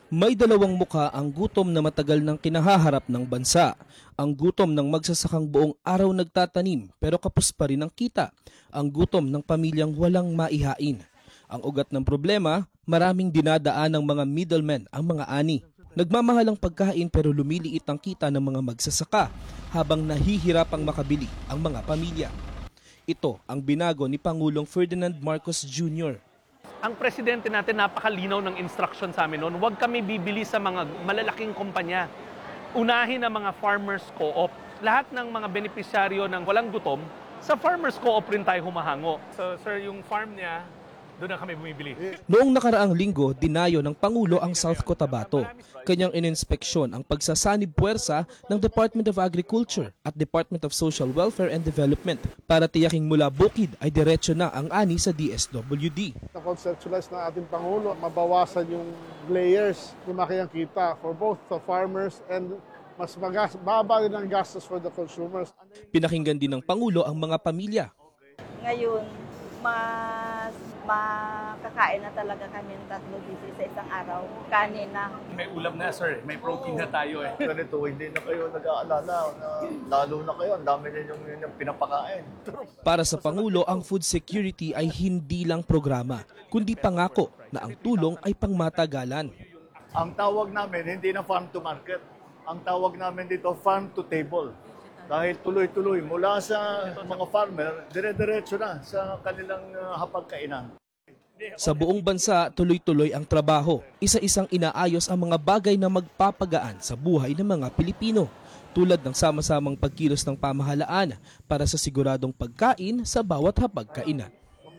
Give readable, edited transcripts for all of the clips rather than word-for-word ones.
May dalawang mukha ang gutom na matagal nang kinahaharap ng bansa. Ang gutom ng magsasakang buong araw nagtatanim pero kapos pa rin ang kita. Ang gutom ng pamilyang walang maihain. Ang ugat ng problema, maraming dinadaan ng mga middlemen ang mga ani. Nagmamahal ang pagkain pero lumiliit ang kita ng mga magsasaka habang nahihirapang makabili ang mga pamilya. Ito ang binago ni Pangulong Ferdinand Marcos Jr. Ang presidente natin napakalinaw ng instruction sa amin noon, huwag kami bibili sa mga malalaking kumpanya. Unahin ang mga farmers co-op. Lahat ng mga benepisyaryo ng walang gutom, sa farmers co-op rin tayo humahango. So sir, yung farm niya, doon na kami bumibili. Noong nakaraang linggo, dinayo ng Pangulo ang South Cotabato. Kanyang ininspeksyon ang pagsasanib puwersa ng Department of Agriculture at Department of Social Welfare and Development para tiyaking mula bukid ay diretso na ang ani sa DSWD. Na-conceptualize na ating Pangulo, mabawasan yung layers, lumaki ang kita for both the farmers and mas baba din ang gastos for the consumers. Pinakinggan din ng Pangulo ang mga pamilya. Ngayon, mas makakain na talaga kami ng 3 beses sa isang araw. Kanin na. May ulam na sir, may protein na tayo eh. Ganito, hindi na kayo nag-aalala. Lalo na kayo, ang dami na yung pinapakain. Para sa Pangulo, ang food security ay hindi lang programa, kundi pangako na ang tulong ay pangmatagalan. Ang tawag namin, hindi na farm to market. Ang tawag namin dito, farm to table. Dahil tuloy-tuloy, mula sa mga farmer, dire-diretso na sa kanilang hapagkainan. Sa buong bansa, tuloy-tuloy ang trabaho. Isa-isang inaayos ang mga bagay na magpapagaan sa buhay ng mga Pilipino, tulad ng sama-samang pagkilos ng pamahalaan para sa siguradong pagkain sa bawat hapagkainan.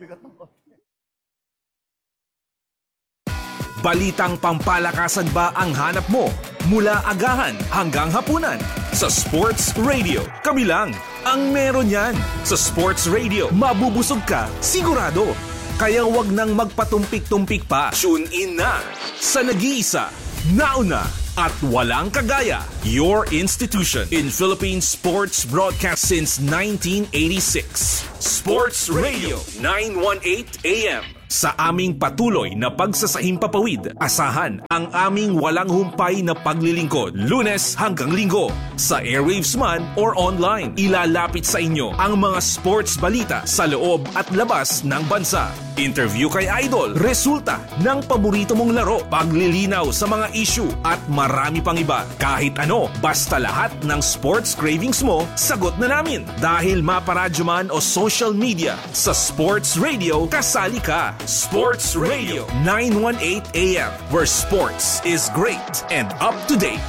Balitang pampalakasan ba ang hanap mo? Mula agahan hanggang hapunan. Sa Sports Radio, kami lang ang meron yan. Sa Sports Radio, mabubusog ka, sigurado. Kaya wag nang magpatumpik-tumpik pa. Tune in na sa nag-iisa, nauna at walang kagaya. Your institution in Philippine sports broadcast since 1986. Sports Radio 918 AM. Sa aming patuloy na pagsasahimpapawid, asahan ang aming walang humpay na paglilingkod, Lunes hanggang Linggo, sa airwaves man or online. Ilalapit sa inyo ang mga sports balita sa loob at labas ng bansa. Interview kay Idol, resulta ng paborito mong laro, paglilinaw sa mga issue at marami pang iba. Kahit ano, basta lahat ng sports cravings mo, sagot na namin. Dahil maparadyo man o social media, sa Sports Radio, kasali ka. Sports Radio 918 AM, where sports is great and up to date.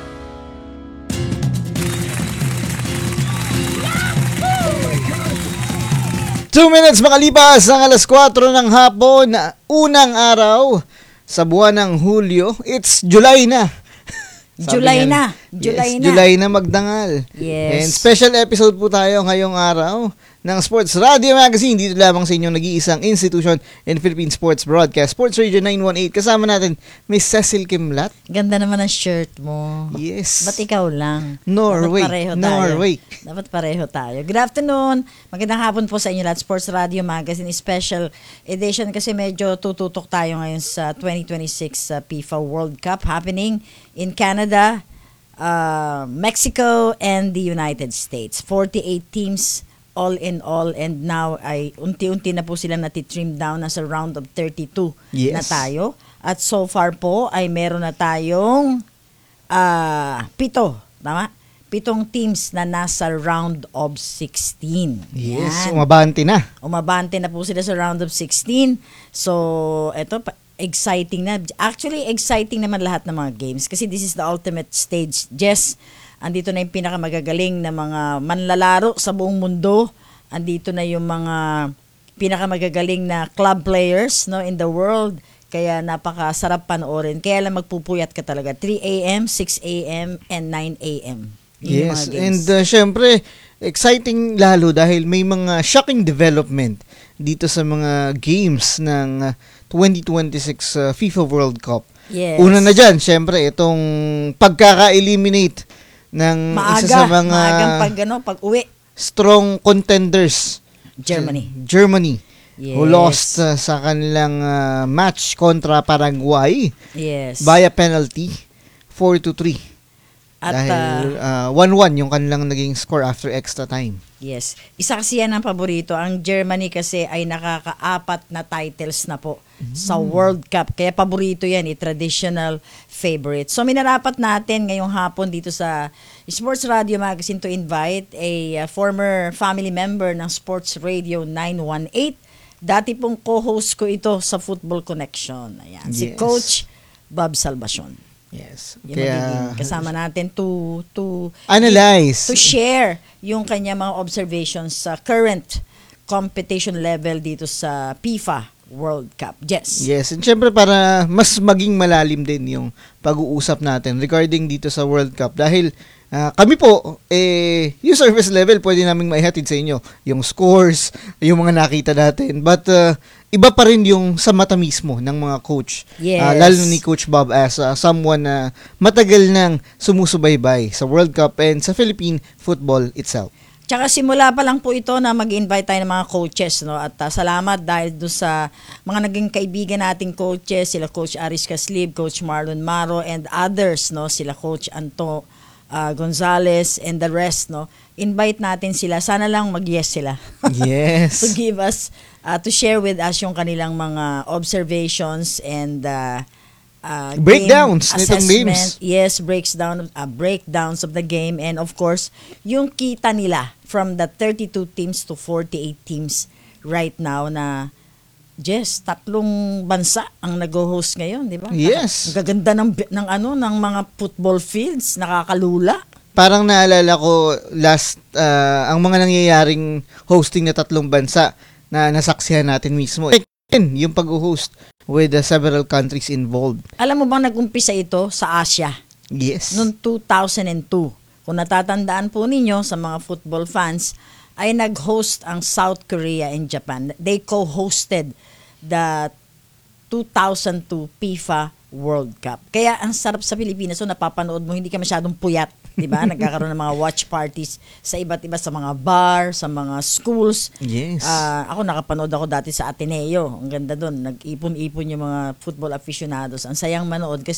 Two minutes makalipas ang alas 4 ng hapon, unang araw sa buwan ng Hulyo. It's July na. July na July na magdangal. Yes. And special episode po tayo ngayong araw ng Sports Radio Magazine. Dito lamang sa inyong nag-iisang institution in Philippine Sports Broadcast. Sports Radio 918. Kasama natin Miss Cecil Kimlat. Ganda naman ang shirt mo. Yes. Ba't ikaw lang? Norway. Dapat pareho tayo. Norway. Dapat pareho tayo. Good afternoon. Magandang hapon po sa inyo lahat. Sports Radio Magazine special edition kasi medyo tututok tayo ngayon sa 2026 FIFA World Cup happening in Canada, Mexico, and the United States. 48 teams all in all, and now ay unti-unti na po sila natitrim down, nasa round of 32 na tayo. At so far po ay meron na tayong 7 teams na nasa round of 16. Yes, Yan. umabante na. Umabante na po sila sa round of 16. So, eto, exciting na. Actually, exciting naman lahat ng mga games kasi this is the ultimate stage. Jess, andito na yung pinakamagagaling na mga manlalaro sa buong mundo. Andito na yung mga pinakamagagaling na club players, no, in the world. Kaya napakasarap panoorin. Kaya lang magpupuyat ka talaga. 3 a.m., 6 a.m., and 9 a.m. Yes, and syempre, exciting lalo dahil may mga shocking development dito sa mga games ng 2026 FIFA World Cup. Yes. Una na dyan, syempre, itong pagkaka-eliminate ng isa sa mga pag-uwi. strong contenders. Germany. who lost sa kanilang match kontra Paraguay Yes. via penalty 4-3. At Dahil 1-1 yung kanilang naging score after extra time. yes. Isa kasi yan ang paborito. Ang Germany kasi ay nakakaapat na titles na po sa World Cup. Kaya paborito yan, traditional favorite. So minarapat natin ngayong hapon dito sa Sports Radio Magazine to invite a former family member ng Sports Radio 918. Dati pong co-host ko ito sa Football Connection. Ayan, si Yes. Coach Bob Salvacion. Yes. Yung magiging kasama natin to analyze. to share yung kanya mga observations sa current competition level dito sa FIFA World Cup. Yes. Yes, and syempre para mas maging malalim din yung pag-uusap natin regarding dito sa World Cup dahil kami po, yung service level pwede naming maihatid sa inyo. Yung scores, yung mga nakita natin. But iba pa rin yung sa mata mismo ng mga coach. Yes. Lalo ni Coach Bob as someone na matagal nang sumusubaybay sa World Cup and sa Philippine football itself. Tsaka simula pa lang po ito na mag-invite tayo ng mga coaches, no? At salamat dahil doon sa mga naging kaibigan nating coaches, sila Coach Aris Caslib, Coach Marlon Maro, and others, no? Sila Coach Anto Gonzalez and the rest, no? Invite natin sila. Sana lang mag-yes sila. Yes. To give us, to share with us yung kanilang mga observations and Breakdowns game nitong assessment. games. Yes, breakdowns of the game, and of course, yung kita nila from the 32 teams to 48 teams right now na tatlong bansa ang nag-host ngayon, di ba? Yes. Ang gaganda ng mga football fields, nakakalula. Parang naalala ko ang mga nangyayaring hosting na tatlong bansa na nasaksihan natin mismo. Yung pag-host with several countries involved. Alam mo bang nag-umpisa ito sa Asia? Yes. Noong 2002. Kung natatandaan po ninyo sa mga football fans, ay nag-host ang South Korea and Japan. They co-hosted the 2002 FIFA World Cup. Kaya ang sarap sa Pilipinas, so napapanood mo, hindi ka masyadong puyat. Diba? Nagkakaroon ng mga watch parties sa iba't iba, sa mga bar, sa mga schools. Yes. Ako nakapanood ako dati sa Ateneo. Ang ganda doon. Nag-ipon-ipon yung mga football aficionados. Ang sayang manood kasi